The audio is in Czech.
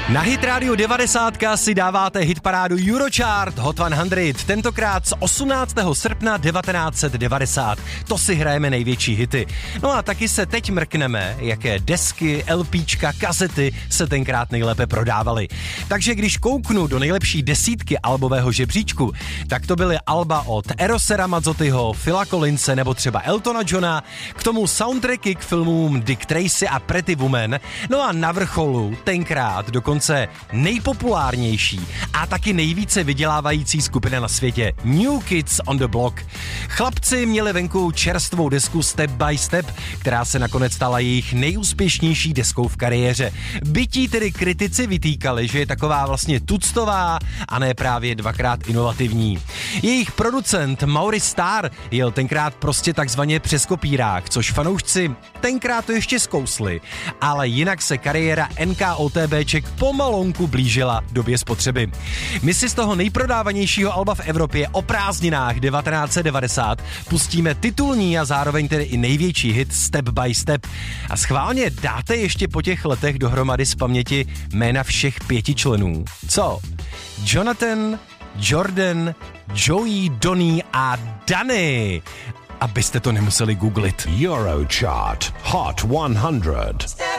Na Hit Radio 90 si dáváte hitparádu Eurochart Hot 100, tentokrát z 18. srpna 1990. To si hrajeme největší hity. No a taky se teď mrkneme, jaké desky, LPčka, kazety se tenkrát nejlépe prodávaly. Takže když kouknu do nejlepší desítky albového žebříčku, tak to byly alba od Erose Ramazzotyho, Phila Collinse nebo třeba Eltona Johna, k tomu soundtracky k filmům Dick Tracy a Pretty Woman, no a na vrcholu tenkrát dokonce nejpopulárnější a taky nejvíce vydělávající skupina na světě, New Kids on the Block. Chlapci měli venku čerstvou desku Step by Step, která se nakonec stala jejich nejúspěšnější deskou v kariéře. Bytí tedy kritici vytýkali, že je taková vlastně tuctová a ne právě dvakrát inovativní. Jejich producent Maurice Starr jel tenkrát prostě takzvaně přes kopírák, což fanoušci tenkrát to ještě zkousli, ale jinak se kariéra NKOTBček pomalonku blížila době spotřeby. My si z toho nejprodávanějšího alba v Evropě o prázdninách 1990 pustíme titulní a zároveň tedy i největší hit Step by Step. A schválně dáte ještě po těch letech dohromady z paměti jména všech 5 členů. Co? Jonathan, Jordan, Joey, Donny a Danny. Abyste to nemuseli googlit. Eurochart Hot 100.